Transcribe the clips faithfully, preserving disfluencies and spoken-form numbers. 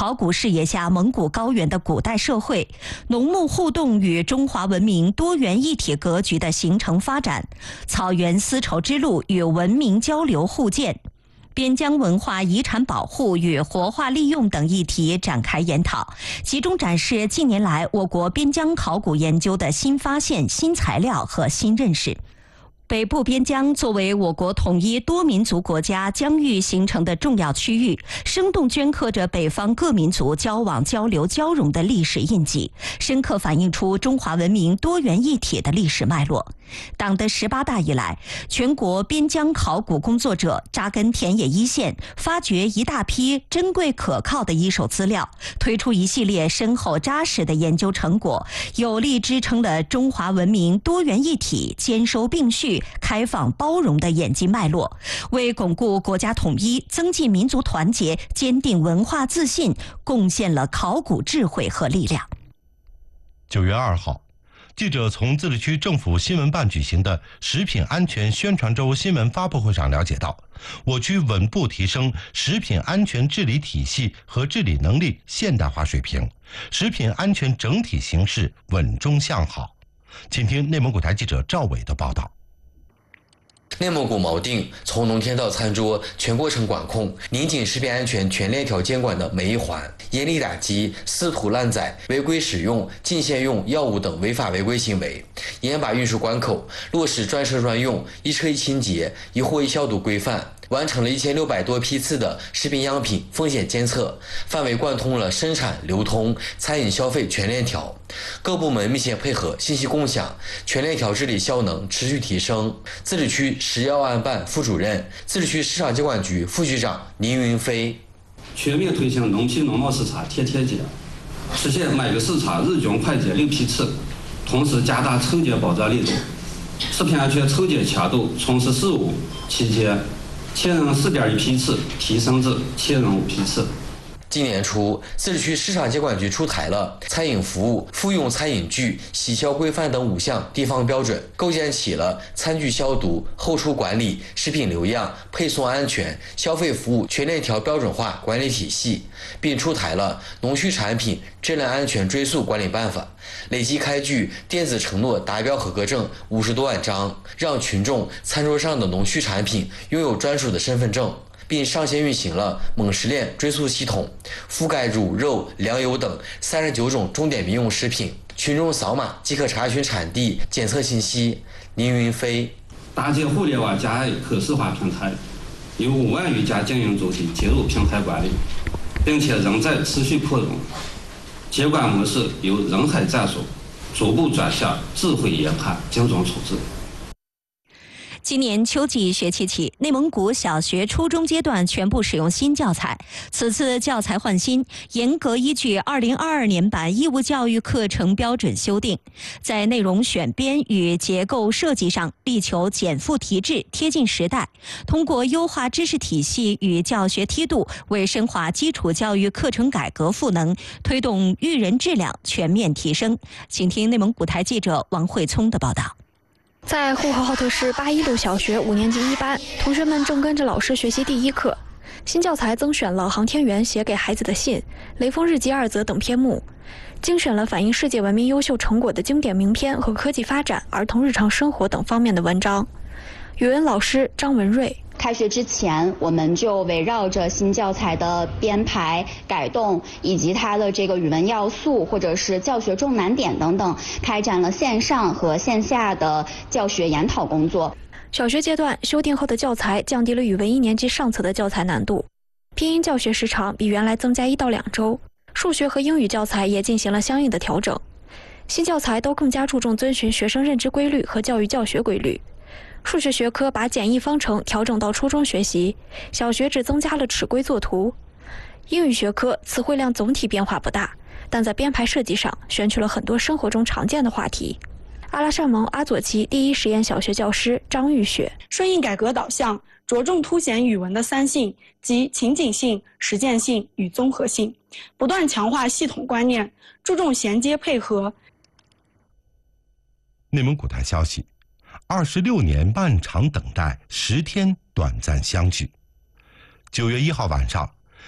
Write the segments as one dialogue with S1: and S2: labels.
S1: 考古视野下蒙古高原的古代社会，农牧互动与中华文明多元一体格局的形成发展，草原丝绸之路与文明交流互鉴，边疆文化遗产保护与活化利用等议题展开研讨，集中展示近年来我国边疆考古研究的新发现、新材料和新认识。北部边疆作为我国统一多民族国家疆域形成的重要区域，生动镌刻着北方各民族交往交流交融的历史印记，深刻反映出中华文明多元一体的历史脉络。党的十八大以来，全国边疆考古工作者扎根田野一线，发掘一大批珍贵可靠的一手资料，推出一系列深厚扎实的研究成果，有力支撑了中华文明多元一体、兼收并蓄、开放包容的演进脉络，为巩固国家统一、增进民族团结、坚定文化自信贡献了考古智慧和力量。
S2: 九月二号，记者从自治区政府新闻办举行的食品安全宣传周新闻发布会上了解到，我区稳步提升食品安全治理体系和治理能力现代化水平，食品安全整体形势稳中向好。请听内蒙古台记者赵伟的报道。
S3: 内蒙古锚定从农田到餐桌全过程管控，拧紧食品安全全链条监管的每一环，严厉打击私屠滥宰、违规使用禁限用药物等违法违规行为，严把运输关口落实专车专用、一车一清洁、一货一消毒规范，完成了一千六百多批次的食品样品风险监测，范围贯通了生产、流通、餐饮消费全链条。各部门密切配合，信息共享，全链条治理效能持续提升。自治区食药安办副主任、自治区市场监管局副局长林云飞：
S4: 全面推行农批农贸视察贴贴检，实现每个视察日均快检六批次，同时加大抽检保障力度。食品安全抽检强度从“十四五”期间千人四点一批次提升至千人五批次。
S3: 今年初，自治区市场监管局出台了餐饮服务复用餐饮具洗消规范等五项地方标准，构建起了餐具消毒、后厨管理、食品留样、配送安全、消费服务全链条标准化管理体系，并出台了农畜产品质量安全追溯管理办法，累计开具电子承诺达标合格证五十多万张，让群众餐桌上的农畜产品拥有专属的身份证，并上线运行了猛食链追溯系统，覆盖乳肉、粮油等三十九种重点民用食品，群众扫码即可查询产地、检测信息。林云飞：
S4: 搭建互联网加 I 可视化平台，有五万余家经营主体接入平台管理，并且仍在持续扩容。监管模式由人海战术逐步转向智慧研判、精准处置。
S1: 今年秋季学期起，内蒙古小学、初中阶段全部使用新教材。此次教材换新，严格依据二零二二年版义务教育课程标准修订，在内容选编与结构设计上力求减负提质、贴近时代。通过优化知识体系与教学梯度，为深化基础教育课程改革赋能，推动育人质量全面提升。请听内蒙古台记者王慧聪的报道。
S5: 在呼和浩特市八一路小学五年级一班，同学们正跟着老师学习第一课。新教材增选了航天员写给孩子的信、雷锋日记二则等篇目，精选了反映世界文明优秀成果的经典名篇和科技发展、儿童日常生活等方面的文章。语文老师张文瑞：
S6: 开学之前，我们就围绕着新教材的编排、改动以及它的这个语文要素或者是教学重难点等等，开展了线上和线下的教学研讨工作。
S5: 小学阶段修订后的教材降低了语文一年级上册的教材难度，拼音教学时长比原来增加一到两周，数学和英语教材也进行了相应的调整。新教材都更加注重遵循学生认知规律和教育教学规律。数学学科把简易方程调整到初中学习，小学只增加了尺规作图。英语学科词汇量总体变化不大，但在编排设计上选取了很多生活中常见的话题。阿拉善盟阿左旗第一实验小学教师张玉雪：
S7: 顺应改革导向，着重凸显语文的三性，即情景性、实践性与综合性，不断强化系统观念，注重衔接配合。
S2: 内蒙古台消息，二十六年漫长等待，十天短暂相聚。九月一号晚上，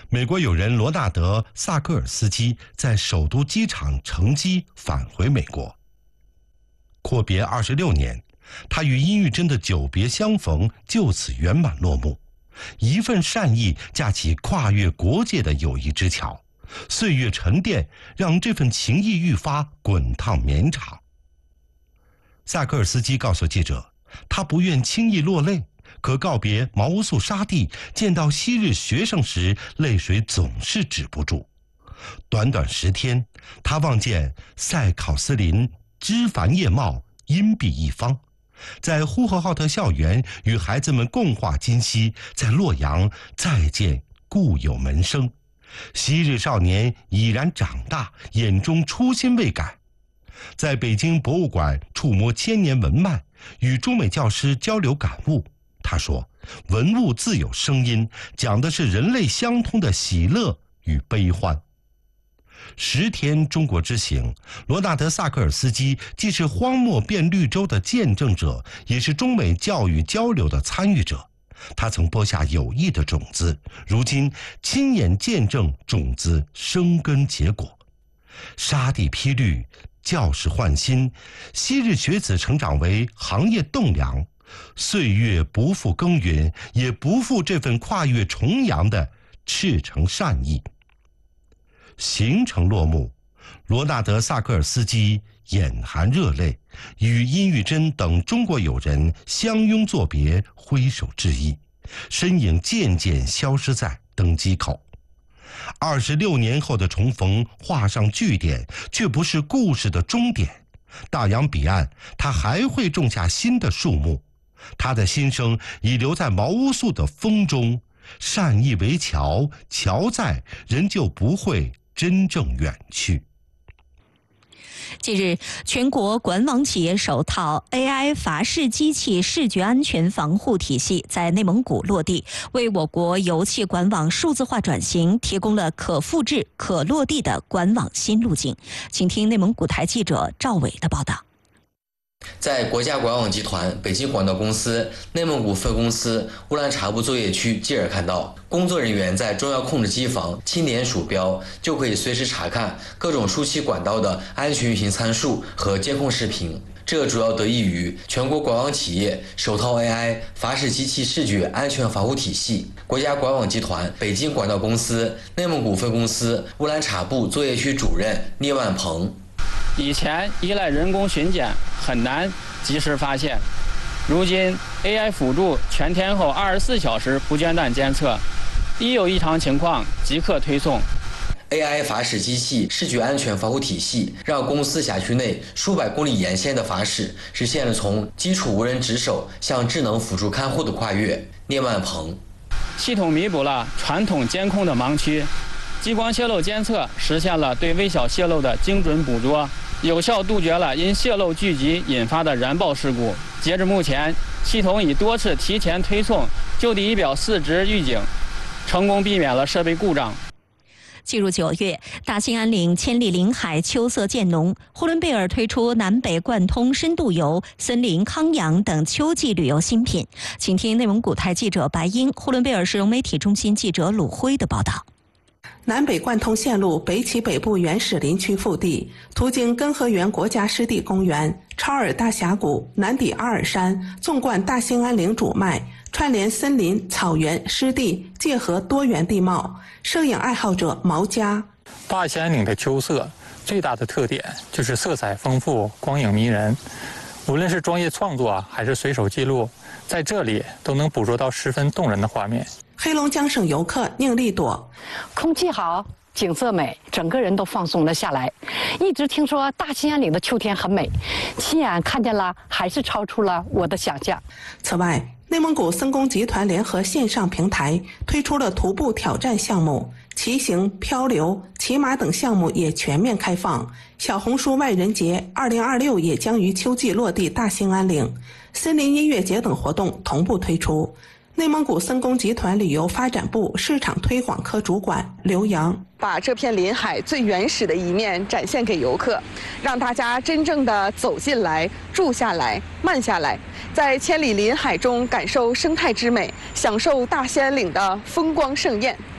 S2: 美国友人罗纳德·萨科尔斯基在首都机场乘机返回美国。阔别二十六年，他与殷玉珍的久别相逢就此圆满落幕。一份善意架起跨越国界的友谊之桥，岁月沉淀让这份情谊愈发滚烫绵长。萨科尔斯基告诉记者，他不愿轻易落泪，可告别毛乌素沙地，见到昔日学生时，泪水总是止不住。短短十天，他望见塞考斯林枝繁叶茂，荫蔽一方，在呼和浩特校园与孩子们共话今夕，在洛阳再见故友门生。昔日少年已然长大，眼中初心未改。在北京博物馆触摸千年文脉，与中美教师交流感悟。他说，文物自有声音，讲的是人类相通的喜乐与悲欢。十天中国之行，罗纳德·萨科尔斯基既是荒漠变绿洲的见证者，也是中美教育交流的参与者。他曾播下友谊的种子，如今亲眼见证种子生根结果。沙地披绿，教室焕新，昔日学子成长为行业栋梁。岁月不负耕耘，也不负这份跨越重洋的赤诚善意。行程落幕，罗纳德·萨科尔斯基眼含热泪，与殷玉珍等中国友人相拥作别，挥手致意，身影渐渐消失在登机口。二十六年后的重逢画上句点，却不是故事的终点。大洋彼岸，他还会种下新的树木。他的心声已留在毛乌素的风中，善意为桥，桥在，人就不会真正远去。
S1: 近日，全国管网企业首套 A I 阀式机器视觉安全防护体系在内蒙古落地，为我国油气管网数字化转型提供了可复制、可落地的管网新路径。请听内蒙古台记者赵伟的报道。
S3: 在国家管网集团北京管道公司内蒙古分公司乌兰察布作业区继而看到，工作人员在中央控制机房轻点鼠标，就可以随时查看各种输气管道的安全运行参数和监控视频。这主要得益于全国管网企业首套 A I 阀式机器视觉安全防护体系。国家管网集团北京管道公司内蒙古分公司乌兰察布作业区主任聂万鹏。
S8: 以前依赖人工巡检很难及时发现，如今 A I 辅助全天候二十四小时不间断监测，一有异常情况即刻推送。
S3: A I 阀式机器视觉安全防护体系让公司辖区内数百公里沿线的阀室实现了从基础无人值守向智能辅助看护的跨越。聂万鹏，
S8: 系统弥补了传统监控的盲区，激光泄漏监测实现了对微小泄漏的精准捕捉，有效杜绝了因泄漏聚集引发的燃爆事故。截至目前，系统已多次提前推送就地仪表四值预警，成功避免了设备故障。
S1: 进入九月，大兴安岭千里林海秋色渐浓，呼伦贝尔推出南北贯通深度游、森林康养等秋季旅游新品。请听内蒙古台记者白英、呼伦贝尔市容媒体中心记者鲁辉的报道。
S9: 南北贯通线路北起北部原始林区腹地，途经根河源国家湿地公园、超尔大峡谷，南抵阿尔山，纵贯大兴安岭主脉，串联森林、草原、湿地，结合多元地貌。摄影爱好者毛佳，
S10: 大兴安岭的秋色最大的特点就是色彩丰富、光影迷人。无论是专业创作还是随手记录，在这里都能捕捉到十分动人的画面。
S9: 黑龙江省游客宁丽朵，
S11: 空气好，景色美，整个人都放松了下来。一直听说大兴安岭的秋天很美，亲眼看见了，还是超出了我的想象。
S9: 此外，内蒙古森工集团联合线上平台推出了徒步挑战项目，骑行、漂流、骑马等项目也全面开放。小红书外人节二零二六也将于秋季落地大兴安岭，森林音乐节等活动同步推出。内蒙古森工集团旅游发展部市场推广科主管刘洋，
S12: 把这片林海最原始的一面展现给游客，让大家真正的走进来、住下来、慢下来，在千里林海中感受生态之美，享受大兴安岭的风光盛宴。